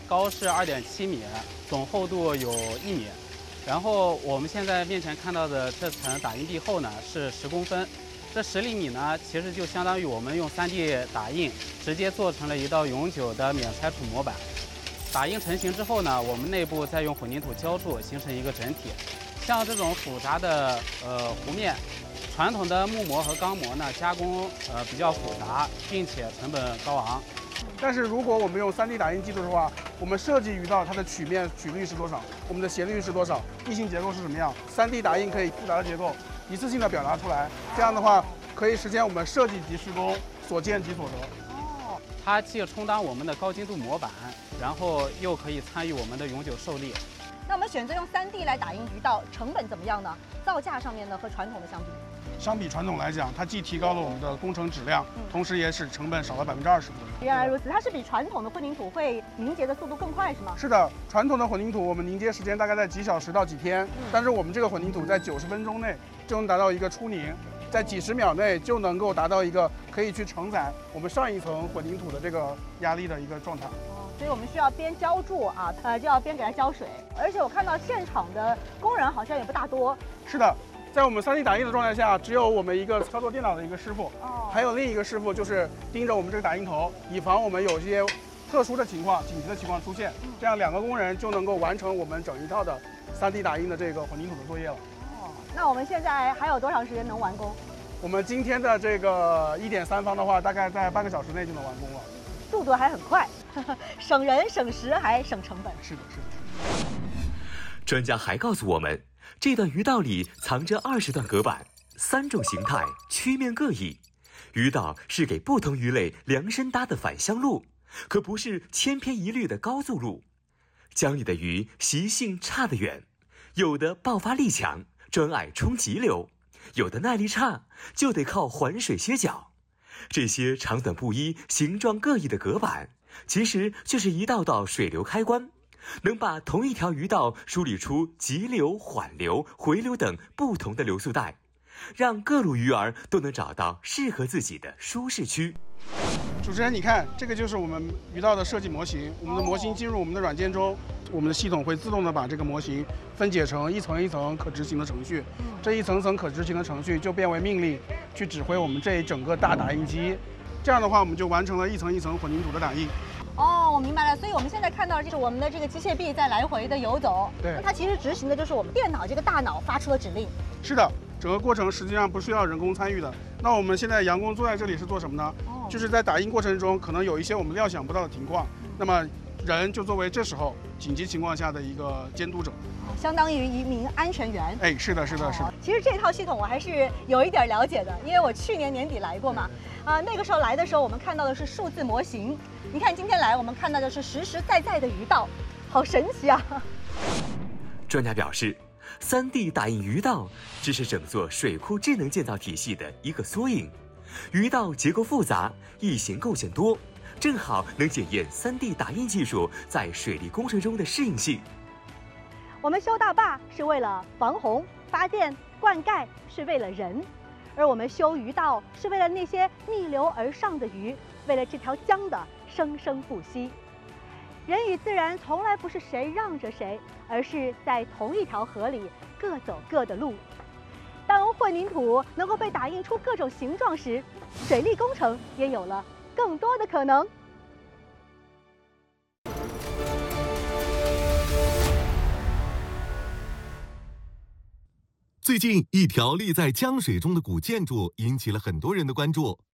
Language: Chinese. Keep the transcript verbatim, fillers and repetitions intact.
高是二点七米，总厚度有一米。然后我们现在面前看到的这层打印壁厚呢是十公分，这十厘米呢其实就相当于我们用 三 D 打印直接做成了一道永久的免拆除模板。打印成型之后呢，我们内部再用混凝土浇筑，形成一个整体。像这种复杂的呃弧面，传统的木模和钢模呢加工呃比较复杂，并且成本高昂。 但是如果我们用 三 D 打印技术的话，我们设计鱼道它的曲面曲率是多少，我们的斜率是多少，异性结构是什么样 ，三 D 打印可以复杂的结构一次性的表达出来，这样的话可以实现我们设计即施工，所见即所得。 哦，它既充当我们的高精度模板，然后又可以参与我们的永久受力。 那我们选择用 三 D 来打印鱼道，成本怎么样呢？造价上面呢和传统的相比？ 相比传统来讲，它既提高了我们的工程质量， 嗯、 同时也使成本少了百分之二十左右。 原来如此，它是比传统的混凝土会凝结的速度更快，是吗？ 是的，传统的混凝土我们凝结时间大概在几小时到几天，嗯、但是我们这个混凝土在九十分钟内就能达到一个初凝，在几十秒内就能够达到一个可以去承载我们上一层混凝土的这个压力的一个状态。 所以我们需要边浇筑啊，呃，就要边给它浇水。而且我看到现场的工人好像也不大多。 是的。在我们 三 D 打印的状态下，只有我们一个操作电脑的一个师傅， 哦， 还有另一个师傅就是盯着我们这个打印头，以防我们有些特殊的情况、紧急的情况出现。 嗯、 这样两个工人就能够完成我们整一套的 三 D 打印的这个混凝土的作业了。 哦，那我们现在还有多长时间能完工？ 我们今天的这个一点三方的话，大概在半个小时内就能完工了。 速度还很快，省人省时还省成本。 是的，是的。 专家还告诉我们，这段鱼道里藏着二十段隔板，三种形态，曲面各异。鱼道是给不同鱼类量身搭的返乡路，可不是千篇一律的高速路。江里的鱼习性差得远，有的爆发力强，专爱冲急流；有的耐力差，就得靠环水歇脚。这些长短不一、形状各异的隔板，其实就是一道道水流开关，能把同一条鱼道梳理出急流、缓流、回流等不同的流速带，让各路鱼儿都能找到适合自己的舒适区。 主持人，你看，这个就是我们鱼道的设计模型。我们的模型进入我们的软件中，我们的系统会自动的把这个模型分解成一层一层可执行的程序。这一层层可执行的程序就变为命令，去指挥我们这一整个大打印机。这样的话，我们就完成了一层一层混凝土的打印。 哦，我明白了。所以我们现在看到就是我们的这个机械臂在来回的游走。 对， 那它其实执行的就是我们电脑这个大脑发出的指令。 是的，整个过程实际上不需要人工参与的。那我们现在杨工坐在这里是做什么呢？哦，就是在打印过程中可能有一些我们料想不到的情况，嗯、那么人就作为这时候紧急情况下的一个监督者。 相当于一名安全员。 哎，是的，是的，是的。 其实这套系统我还是有一点了解的，因为我去年年底来过嘛。啊、呃，那个时候来的时候，我们看到的是数字模型。你看今天来，我们看到的是实实在在的鱼道，好神奇啊！ 专家表示， 三 D 打印鱼道只是整座水库智能建造体系的一个缩影。鱼道结构复杂，异形构件多，正好能检验 三 D 打印技术在水利工程中的适应性。 我们修大坝是为了防洪、发电、灌溉，是为了人；而我们修鱼道是为了那些逆流而上的鱼，为了这条江的生生不息。人与自然从来不是谁让着谁，而是在同一条河里各走各的路。当混凝土能够被打印出各种形状时，水利工程也有了更多的可能。 最近，一条立在江水中的古建筑引起了很多人的关注。